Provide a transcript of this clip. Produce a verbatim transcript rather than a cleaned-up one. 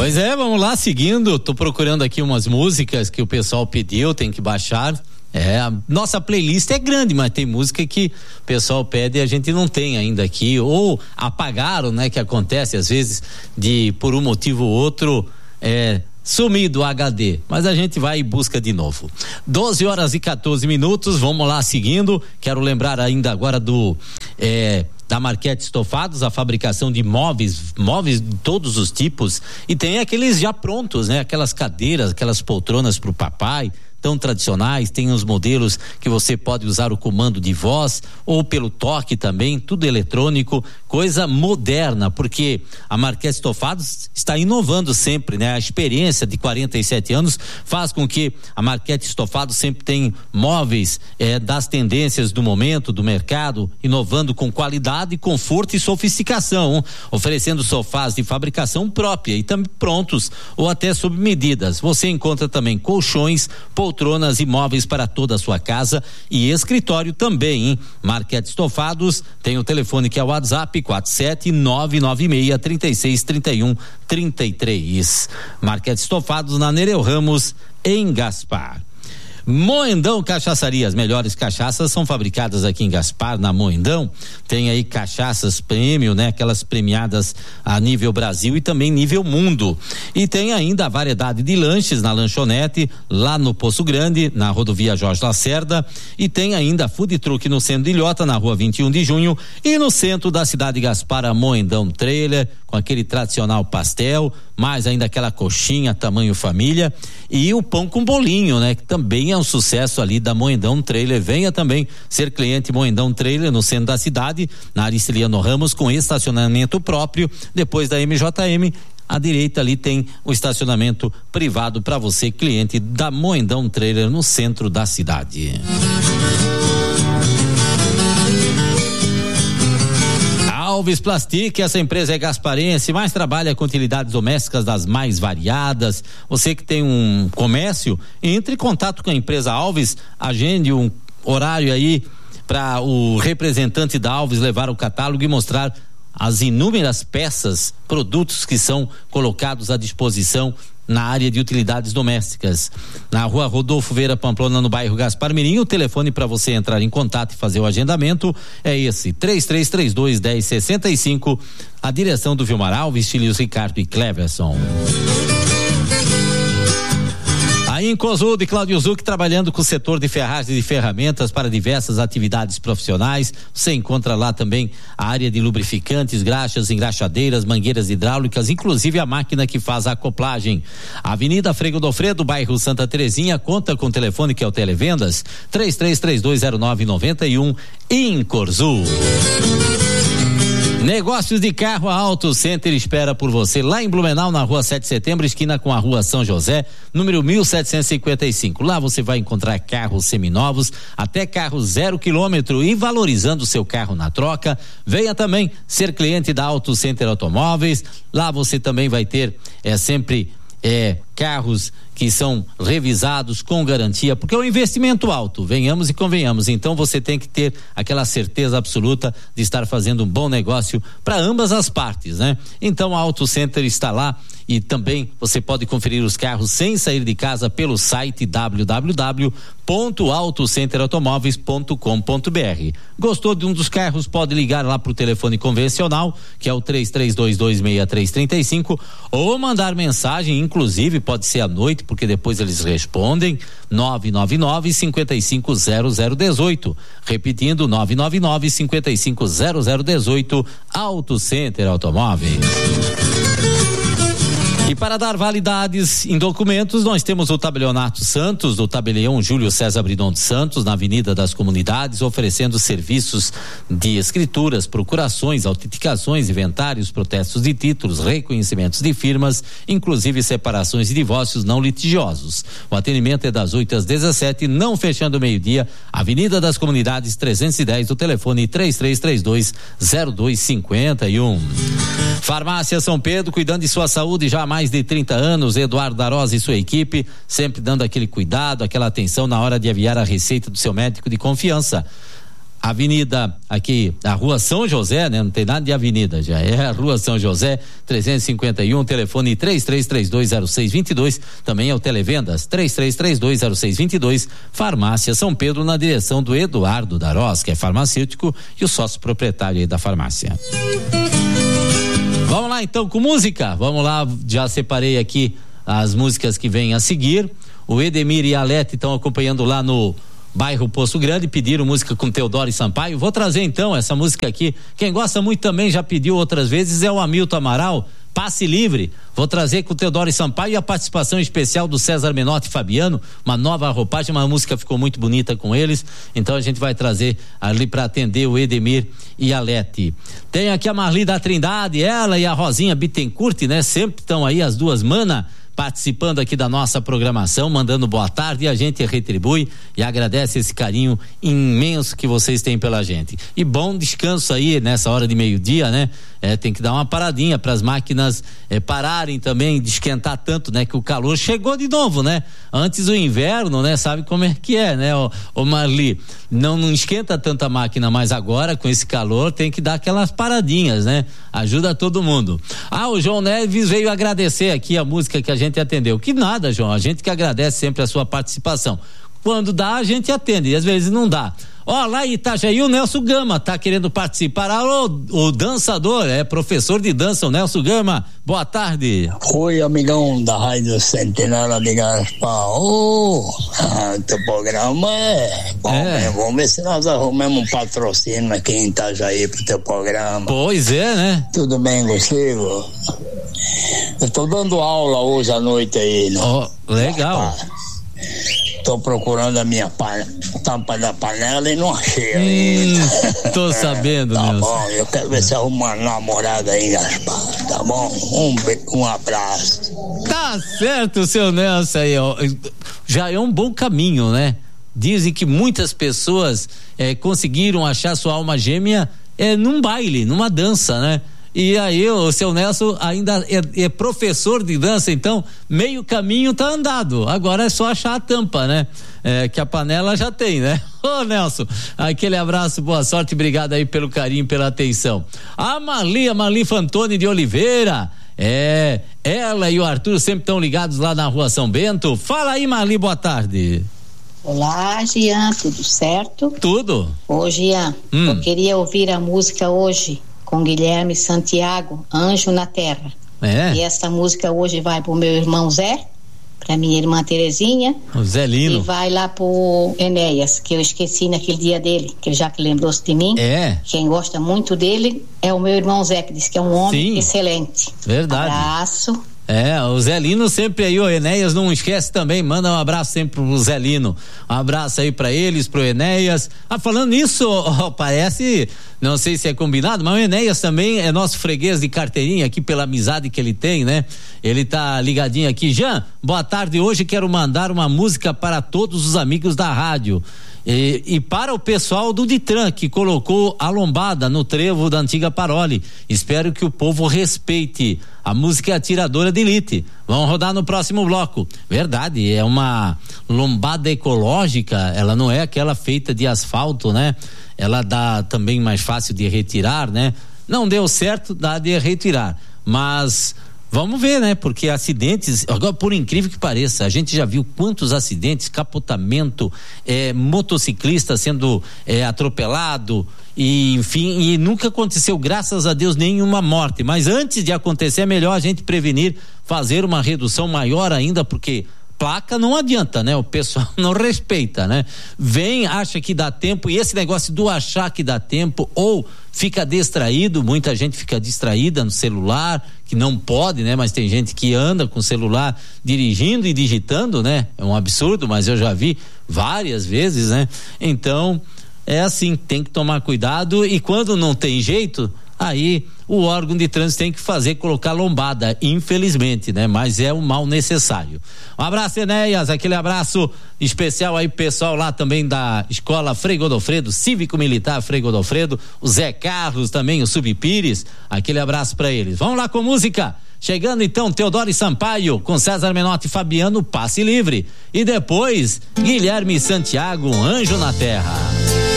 Pois é, vamos lá, seguindo, tô procurando aqui umas músicas que o pessoal pediu, tem que baixar. É, a nossa playlist é grande, mas tem música que o pessoal pede e a gente não tem ainda aqui, ou apagaram, né, que acontece às vezes de, por um motivo ou outro, é, sumir do H D, mas a gente vai e busca de novo. doze horas e quatorze minutos, vamos lá seguindo. Quero lembrar ainda agora do é, da Marquete Estofados, a fabricação de móveis, móveis de todos os tipos, e tem aqueles já prontos, né? Aquelas cadeiras, aquelas poltronas pro papai, tão tradicionais, tem os modelos que você pode usar o comando de voz ou pelo toque também, tudo eletrônico, coisa moderna, porque a Marquete Estofados está inovando sempre, né? A experiência de quarenta e sete anos faz com que a Marquete Estofados sempre tenha móveis eh, das tendências do momento, do mercado, inovando com qualidade, conforto e sofisticação, oferecendo sofás de fabricação própria e também prontos ou até sob medidas. Você encontra também colchões, poltronas e móveis para toda a sua casa e escritório também, hein? Marquete Estofados tem o telefone que é o WhatsApp quatro sete nove nove seis, três seis, três um, três três. Marquete Estofados na Nereu Ramos, em Gaspar. Moendão Cachaçaria, as melhores cachaças são fabricadas aqui em Gaspar, na Moendão. Tem aí cachaças prêmio, né? Aquelas premiadas a nível Brasil e também nível mundo. E tem ainda a variedade de lanches na lanchonete, lá no Poço Grande, na rodovia Jorge Lacerda. E tem ainda food truck no centro de Ilhota, na rua vinte e um de junho. E no centro da cidade de Gaspar, a Moendão Trailer, com aquele tradicional pastel, mais ainda aquela coxinha tamanho família. E o pão com bolinho, né? Que também é um sucesso ali da Moendão Trailer. Venha também ser cliente Moendão Trailer no centro da cidade, na Aristiliano Ramos, com estacionamento próprio. Depois da M J M, à direita ali tem o estacionamento privado para você, cliente da Moendão Trailer no centro da cidade. Alves Plastic, essa empresa é gasparense, mas trabalha com utilidades domésticas das mais variadas. Você que tem um comércio, entre em contato com a empresa Alves, agende um horário aí para o representante da Alves levar o catálogo e mostrar as inúmeras peças, produtos que são colocados à disposição na área de utilidades domésticas. Na rua Rodolfo Veira Pamplona, no bairro Gaspar Mirim, o telefone para você entrar em contato e fazer o agendamento é esse, três três três dois, um zero seis cinco. A direção do Vilmar Alves, Tílios Ricardo e Cleverson. Aí em Cozudo e Cláudio Zuc, trabalhando com o setor de ferragens e ferramentas para diversas atividades profissionais. Você encontra lá também a área de lubrificantes, graxas, engraxadeiras, mangueiras hidráulicas, inclusive a máquina que faz a acoplagem. Avenida Frei Godofredo, bairro Santa Terezinha, conta com o telefone que é o Televendas três três três dois zero nove nove um em Corzu. Negócios de carro, a Auto Center espera por você lá em Blumenau, na rua sete de setembro, esquina com a rua São José, número mil setecentos e cinquenta e cinco. Lá você vai encontrar carros seminovos, até carro zero quilômetro e valorizando o seu carro na troca. Venha também ser cliente da Auto Center Automóveis. Lá você também vai ter é, sempre é, carros que são revisados com garantia, porque é um investimento alto, venhamos e convenhamos. Então você tem que ter aquela certeza absoluta de estar fazendo um bom negócio para ambas as partes, né? Então a Auto Center está lá e também você pode conferir os carros sem sair de casa pelo site w w w ponto auto center automóveis ponto com ponto b r. Gostou de um dos carros? Pode ligar lá pro telefone convencional, que é o três três dois dois, seis três três cinco, ou mandar mensagem, inclusive pode ser à noite, porque depois eles respondem, nove nove nove, cinco cinco zero zero um oito. Repetindo, nove nove nove, cinco cinco zero zero um oito, Auto Center Automóveis. E para dar validades em documentos, nós temos o Tabelionato Santos, do Tabelião Júlio César Bridon de Santos, na Avenida das Comunidades, oferecendo serviços de escrituras, procurações, autenticações, inventários, protestos de títulos, reconhecimentos de firmas, inclusive separações e divórcios não litigiosos. O atendimento é das oito às dezessete, não fechando o meio-dia, Avenida das Comunidades trezentos e dez, do telefone três três três dois, zero dois cinco um. Farmácia São Pedro, cuidando de sua saúde já há mais de trinta anos, Eduardo Darosa e sua equipe, sempre dando aquele cuidado, aquela atenção na hora de aviar a receita do seu médico de confiança. Avenida aqui, a Rua São José, né? Não tem nada de avenida, já é a Rua São José, trezentos e cinquenta e um, telefone três três três dois zero seis dois dois, também é o Televendas três três três dois zero seis dois dois, Farmácia São Pedro, na direção do Eduardo Darós, que é farmacêutico e o sócio proprietário aí da farmácia. Vamos lá então com música, vamos lá, já separei aqui as músicas que vêm a seguir. O Edemir e a Alete estão acompanhando lá no bairro Poço Grande, pediram música com Teodoro e Sampaio. Vou trazer então essa música aqui, quem gosta muito também já pediu outras vezes, é o Hamilton Amaral, Passe Livre. Vou trazer com o Teodoro e Sampaio e a participação especial do César Menotti e Fabiano, uma nova roupagem, uma música ficou muito bonita com eles, então a gente vai trazer ali para atender o Edemir e a Lete. Tem aqui a Marli da Trindade, ela e a Rosinha Bittencourt, né? Sempre estão aí as duas mana participando aqui da nossa programação, mandando boa tarde, e a gente retribui e agradece esse carinho imenso que vocês têm pela gente. E bom descanso aí nessa hora de meio-dia, né? É, tem que dar uma paradinha para as máquinas é, pararem também de esquentar tanto, né? Que o calor chegou de novo, né? Antes o inverno, né? Sabe como é que é, né? O, o Marli, não, não esquenta tanta máquina, mas agora com esse calor tem que dar aquelas paradinhas, né? Ajuda todo mundo. Ah, o João Neves veio agradecer aqui a música que a gente atendeu. Que nada, João, a gente que agradece sempre a sua participação. Quando dá, a gente atende, e às vezes não dá. Ó, lá em Itajaí, o Nelson Gama tá querendo participar. Ah, o, o dançador, é professor de dança, o Nelson Gama. Boa tarde. Oi, amigão da Rádio Centenária de Gaspar. Oh, ah, teu programa é bom, é. Né? Vamos ver se nós arrumamos um patrocínio aqui em Itajaí pro teu programa. Pois é, né? Tudo bem contigo? Eu tô dando aula hoje à noite aí, né? Oh, legal. Gaspar. Tô procurando a minha pan... tampa da panela e não achei ainda. Hum, tô sabendo, Tá Nelson. bom, eu quero ver se arruma uma namorada aí, Gaspar. Tá bom? Um, be... um abraço. Tá certo, seu Nelson aí, ó. Já é um bom caminho, né? Dizem que muitas pessoas é, conseguiram achar sua alma gêmea é, num baile, numa dança, né? E aí o seu Nelson ainda é, é professor de dança, então meio caminho tá andado, agora é só achar a tampa, né? É, que a panela já tem, né? Ô Nelson, aquele abraço, boa sorte, obrigado aí pelo carinho, pela atenção. A Marli, a Marli Fantoni de Oliveira, é, ela e o Arthur sempre estão ligados lá na Rua São Bento. Fala aí, Marli, boa tarde. Olá, Jean, tudo certo? Tudo. Ô Jean, hum. eu queria ouvir a música hoje com Guilherme Santiago, Anjo na Terra. É. E essa música hoje vai pro meu irmão Zé, pra minha irmã Terezinha. O Zé Lino. E vai lá pro Enéas, que eu esqueci naquele dia dele, que já que lembrou-se de mim. É. Quem gosta muito dele é o meu irmão Zé, que diz que é um homem Sim. excelente. Verdade. Abraço. É, o Zé Lino sempre aí, o Enéas não esquece também, manda um abraço sempre pro Zé Lino, um abraço aí pra eles, pro Enéas. Ah, falando nisso, oh, parece, não sei se é combinado, mas o Enéas também é nosso freguês de carteirinha aqui pela amizade que ele tem, né? Ele tá ligadinho aqui. Jean, boa tarde, hoje quero mandar uma música para todos os amigos da rádio. E, e para o pessoal do Ditran, que colocou a lombada no trevo da antiga Parole. Espero que o povo respeite. A música é Atiradora de Elite. Vamos rodar no próximo bloco. Verdade, é uma lombada ecológica, ela não é aquela feita de asfalto, né? Ela dá também mais fácil de retirar, né? Não deu certo, dá de retirar. Mas vamos ver, né? Porque acidentes, agora por incrível que pareça, a gente já viu quantos acidentes, capotamento, é, motociclista sendo é, atropelado, e enfim, e nunca aconteceu, graças a Deus, nenhuma morte. Mas antes de acontecer, é melhor a gente prevenir, fazer uma redução maior ainda, porque placa não adianta, né? O pessoal não respeita, né? Vem, acha que dá tempo, e esse negócio do achar que dá tempo, ou fica distraído, muita gente fica distraída no celular, que não pode, né? Mas tem gente que anda com o celular dirigindo e digitando, né? É um absurdo, mas eu já vi várias vezes, né? Então, é assim, tem que tomar cuidado, e quando não tem jeito, aí o órgão de trânsito tem que fazer, colocar lombada, infelizmente, né? Mas é um mal necessário. Um abraço, Enéas, aquele abraço especial aí pro pessoal lá também da Escola Frei Godofredo, Cívico Militar Frei Godofredo, o Zé Carlos também, o Subpires, aquele abraço pra eles. Vamos lá com música. Chegando então Teodoro e Sampaio com César Menotti e Fabiano, Passe Livre, e depois Guilherme Santiago, Anjo na Terra.